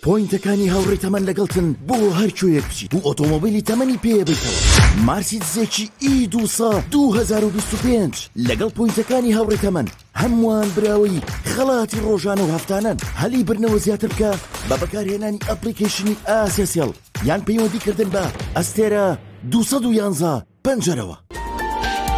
پۆینتەکانی هاوڕێ تەمەن لەگەڵتن بۆ هەرکوێیەک بچیت و ئۆتۆمۆبیلی تەمەنی پێ بێتەوە. مارسیدزێکی E200 2025 لەگەڵ پۆینتەکانی هاوڕێ تەمەن هەمووان براوی خەڵاتی ڕۆژانە و هەفتانن. هەلی برنەوە زیاتر بکە بە بەکارهێنانی ئەپلیکیشنی ئاسێسیڵ یان پەیوەندیکردن بە ئەستێرە 211 پەنجەرەوە.